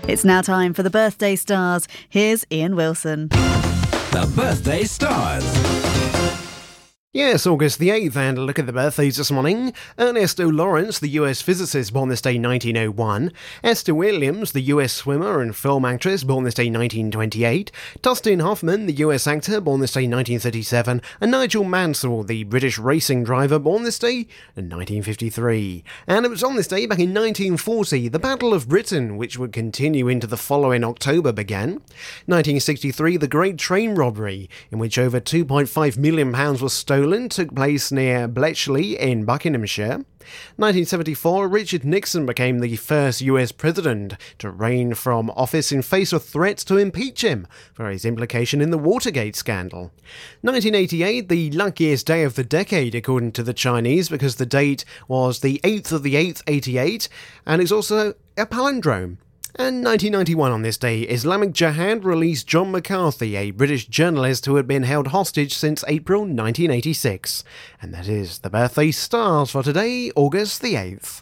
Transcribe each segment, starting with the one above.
It's now time for the Birthday Stars. Here's Ian Wilson. The Birthday Stars. Yes, August the 8th, and look at the birthdays this morning. Ernesto Lawrence, the US physicist, born this day 1901. Esther Williams, the US swimmer and film actress, born this day 1928. Dustin Hoffman, the US actor, born this day 1937. And Nigel Mansell, the British racing driver, born this day in 1953. And it was on this day back in 1940, the Battle of Britain, which would continue into the following October, began. 1963, the Great Train Robbery, in which over £2.5 million was stolen, took place near Bletchley in Buckinghamshire. 1974, Richard Nixon became the first US president to reign from office in face of threats to impeach him for his implication in the Watergate scandal. 1988, the luckiest day of the decade according to the Chinese, because the date was the 8th of the 8th, 88, and it's also a palindrome. And 1991 on this day, Islamic Jihad released John McCarthy, a British journalist who had been held hostage since April 1986. And that is the Birthday Stars for today, August the 8th.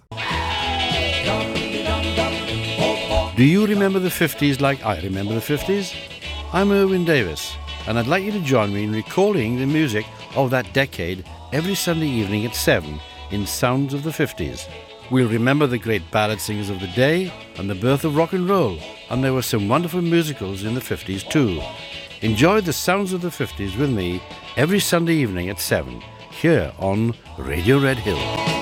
Do you remember the 50s like I remember the 50s? I'm Erwin Davis, and I'd like you to join me in recalling the music of that decade every Sunday evening at 7 in Sounds of the 50s. We'll remember the great ballad singers of the day and the birth of rock and roll, and there were some wonderful musicals in the 50s too. Enjoy the Sounds of the 50s with me every Sunday evening at 7, here on Radio Red Hill.